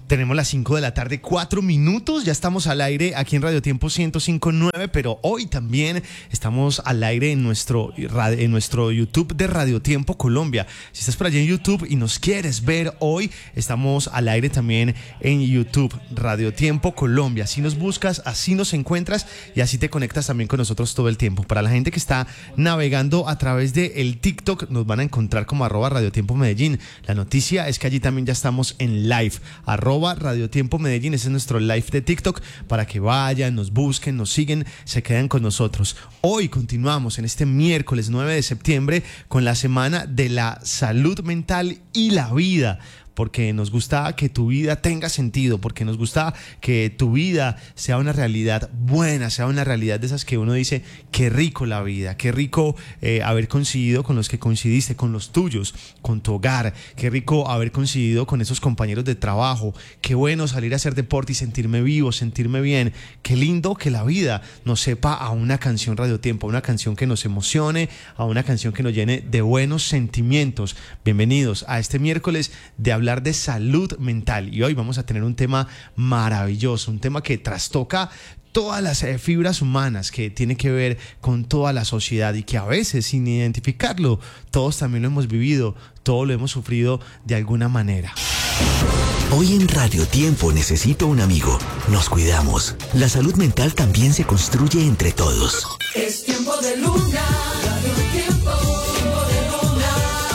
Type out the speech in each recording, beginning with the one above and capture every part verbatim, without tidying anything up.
Tenemos las cinco de la tarde, cuatro minutos. Ya estamos al aire aquí en Radio Tiempo ciento cinco punto nueve, pero hoy también estamos al aire en nuestro, en nuestro YouTube de Radio Tiempo Colombia. Si estás por allí en YouTube y nos quieres ver hoy, estamos al aire también en YouTube, Radio Tiempo Colombia. Así nos buscas, así nos encuentras y así te conectas también con nosotros todo el tiempo. Para la gente que está navegando a través de el TikTok, nos van a encontrar como arroba Radio Tiempo Medellín. La noticia es que allí también ya estamos en live, arroba Radio Tiempo Medellín, ese es nuestro live de TikTok, para que vayan, nos busquen, nos siguen, se quedan con nosotros. Hoy continuamos en este miércoles nueve de septiembre con la semana de la salud mental y la vida, porque nos gusta que tu vida tenga sentido, porque nos gusta que tu vida sea una realidad buena, sea una realidad de esas que uno dice, qué rico la vida, qué rico eh, haber coincidido con los que coincidiste, con los tuyos, con tu hogar, qué rico haber coincidido con esos compañeros de trabajo, qué bueno salir a hacer deporte y sentirme vivo, sentirme bien, qué lindo que la vida nos sepa a una canción Radio Tiempo, a una canción que nos emocione, a una canción que nos llene de buenos sentimientos. Bienvenidos a este miércoles de hablar de salud mental, y hoy vamos a tener un tema maravilloso, un tema que trastoca todas las eh, fibras humanas, que tiene que ver con toda la sociedad y que a veces, sin identificarlo, todos también lo hemos vivido, todos lo hemos sufrido de alguna manera. Hoy en Radio Tiempo necesito un amigo. Nos cuidamos. La salud mental también se construye entre todos. Es tiempo de luna, Radio Tiempo, tiempo de luna,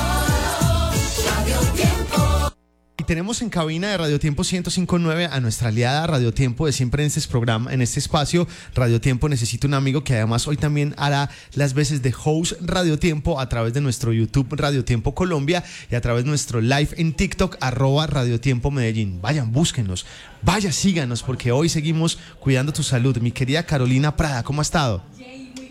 Radio Tiempo. Y tenemos en cabina de Radio Tiempo ciento cinco punto nueve a nuestra aliada Radio Tiempo de siempre en este programa, en este espacio. Radio Tiempo necesita un amigo, que además hoy también hará las veces de host Radio Tiempo a través de nuestro YouTube Radio Tiempo Colombia y a través de nuestro live en TikTok, arroba Radio Tiempo Medellín. Vayan, búsquenos, vaya, síganos, porque hoy seguimos cuidando tu salud. Mi querida Carolina Prada, ¿cómo ha estado?